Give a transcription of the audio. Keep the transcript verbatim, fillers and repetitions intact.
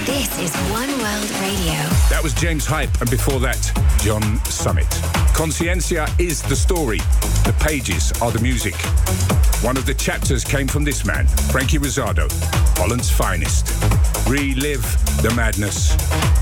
This is One World Radio. That was James Hype, and before that, John Summit. Consciencia is the story. The pages are the music. One of the chapters came from this man, Frankie Rosado, Holland's finest. Relive the madness.